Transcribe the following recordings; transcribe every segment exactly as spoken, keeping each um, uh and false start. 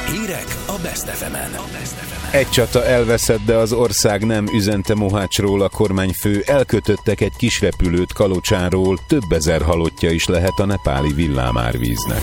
Hírek a Best ef emen. Egy csata elveszett, de az ország nem, üzente Mohácsról a kormányfő. Elkötöttek egy kis repülőt Kalocsáról, több ezer halottja is lehet a nepáli villámárvíznek.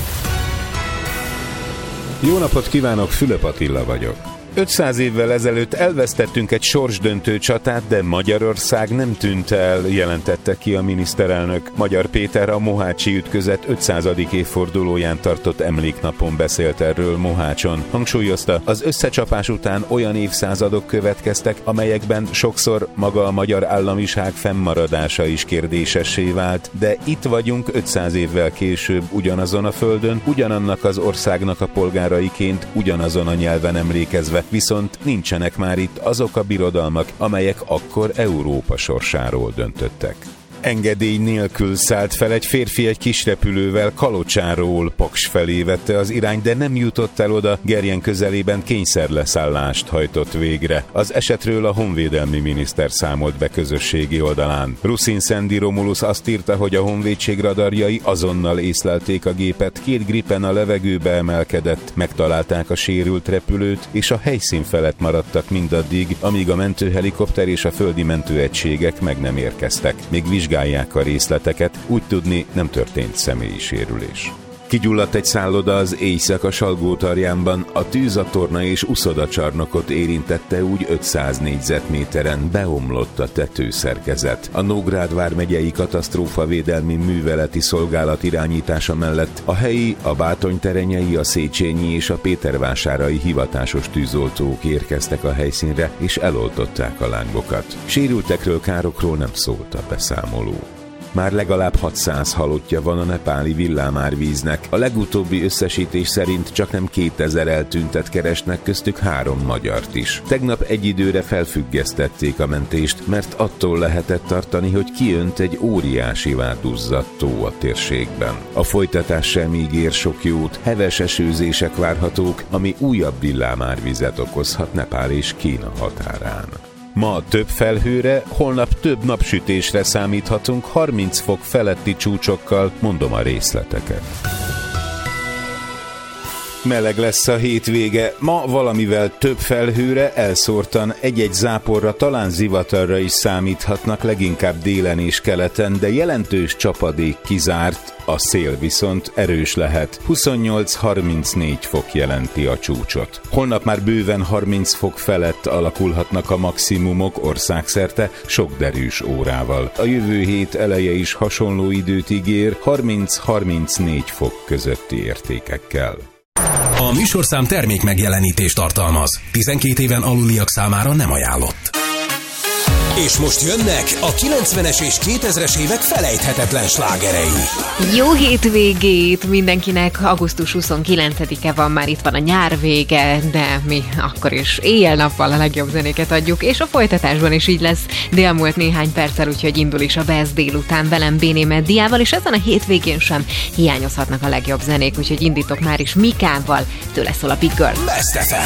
Jó napot kívánok, Fülöp Attila vagyok. ötszáz évvel ezelőtt elvesztettünk egy sorsdöntő csatát, de Magyarország nem tűnt el, jelentette ki a miniszterelnök. Magyar Péter a mohácsi ütközet ötszázadik évfordulóján tartott emléknapon beszélt erről Mohácson. Hangsúlyozta, az összecsapás után olyan évszázadok következtek, amelyekben sokszor maga a magyar államiság fennmaradása is kérdésessé vált, de itt vagyunk ötszáz évvel később ugyanazon a földön, ugyanannak az országnak a polgáraiként, ugyanazon a nyelven emlékezve, viszont nincsenek már itt azok a birodalmak, amelyek akkor Európa sorsáról döntöttek. Engedély nélkül szállt fel egy férfi egy kis repülővel Kalocsáról Paks felé vette az irány, de nem jutott el oda, Gerjen közelében kényszerleszállást hajtott végre. Az esetről a honvédelmi miniszter számolt be közösségi oldalán. Ruszin Szendi Romulus azt írta, hogy a honvédség radarjai azonnal észlelték a gépet, két Gripen a levegőbe emelkedett, megtalálták a sérült repülőt, és a helyszín felett maradtak mindaddig, amíg a mentőhelikopter és a földi mentőegységek meg nem érkeztek. Még vizsgálják a részleteket, úgy tudni, nem történt személyi sérülés. Kigyulladt egy szálloda az Éjszaka Salgótarjánban, a tűz a torna és uszodacsarnokot érintette, úgy ötszáz négyzetméteren, beomlott a tetőszerkezet. A Nógrád vármegyei katasztrófavédelmi műveleti szolgálat irányítása mellett a helyi, a Bátonyterenyei, a Széchenyi és a Pétervásárai hivatásos tűzoltók érkeztek a helyszínre és eloltották a lángokat. Sérültekről, károkról nem szólt a beszámoló. Már legalább hatszáz halottja van a nepáli villámárvíznek. A legutóbbi összesítés szerint csaknem kétezer eltüntet keresnek, köztük három magyart is. Tegnap egy időre felfüggesztették a mentést, mert attól lehetett tartani, hogy kiönt egy óriásivá duzzadt tó a térségben. A folytatás sem ígér sok jót, heves esőzések várhatók, ami újabb villámárvizet okozhat Nepál és Kína határán. Ma több felhőre, holnap több napsütésre számíthatunk, harminc fok feletti csúcsokkal, mondom a részleteket. Meleg lesz a hétvége, ma valamivel több felhőre, elszórtan egy-egy záporra, talán zivatarra is számíthatnak, leginkább délen és keleten, de jelentős csapadék kizárt, a szél viszont erős lehet. huszonnyolc-harmincnégy fok jelenti a csúcsot. Holnap már bőven harminc fok felett alakulhatnak a maximumok országszerte, sok derűs órával. A jövő hét eleje is hasonló időt ígér, harminc-harmincnégy fok közötti értékekkel. A műsorszám termék megjelenítést tartalmaz. tizenkét éven aluliak számára nem ajánlott. És most jönnek a kilencvenes és kétezres évek felejthetetlen slágerei. Jó hétvégét mindenkinek! augusztus huszonkilencedike van, már itt van a nyár vége, de mi akkor is éjjel-nappal a legjobb zenéket adjuk, és a folytatásban is így lesz. Délmúlt néhány perccel, úgyhogy indul is a Best délután velem, Béné Meddiával, és ezen a hétvégén sem hiányozhatnak a legjobb zenék, úgyhogy indítok már is Mikával, tőle szól a Big Girl. Best ef em.